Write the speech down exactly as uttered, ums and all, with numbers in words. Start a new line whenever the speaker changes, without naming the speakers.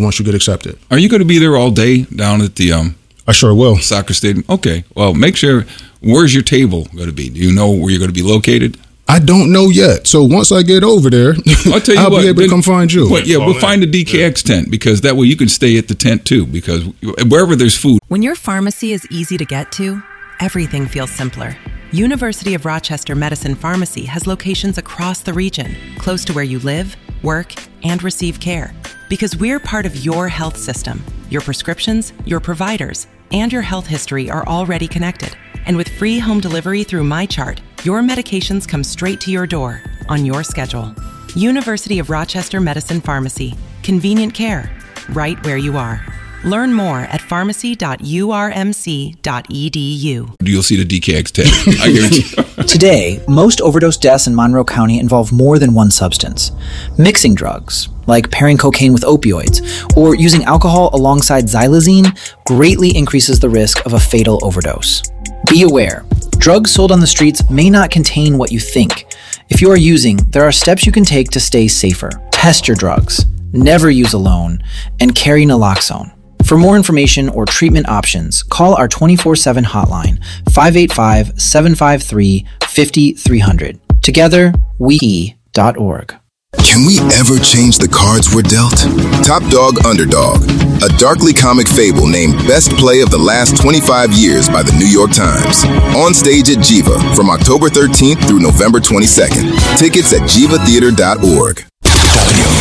once you get accepted.
Are you going to be there all day down at the um,
I sure will.
soccer stadium? Okay. Well, make sure, where's your table going to be? Do you know where you're going to be located?
I don't know yet. So once I get over there,
I'll, tell you
I'll
what,
be able
then,
to come find you.
What, yeah, we'll find a D K X yeah. tent, because that way you can stay at the tent too, because wherever there's food.
When your pharmacy is easy to get to, everything feels simpler. University of Rochester Medicine Pharmacy has locations across the region, close to where you live, work, and receive care. Because we're part of your health system. Your prescriptions, your providers, and your health history are already connected. And with free home delivery through MyChart, your medications come straight to your door on your schedule. University of Rochester Medicine Pharmacy. Convenient care, right where you are. Learn more at pharmacy dot u r m c dot e d u.
You'll see the D K X tent. I guarantee you.
Today, most overdose deaths in Monroe County involve more than one substance. Mixing drugs, like pairing cocaine with opioids, or using alcohol alongside xylazine, greatly increases the risk of a fatal overdose. Be aware, drugs sold on the streets may not contain what you think. If you are using, there are steps you can take to stay safer. Test your drugs, never use alone, and carry naloxone. For more information or treatment options, call our twenty-four seven hotline, five eight five, seven five three, five three zero zero. Together, we dot org.
Can we ever change the cards we're dealt? Top Dog Underdog, a darkly comic fable named Best Play of the Last twenty-five years by the New York Times. On stage at Jiva from October thirteenth through November twenty-second. Tickets at jiva theater dot org.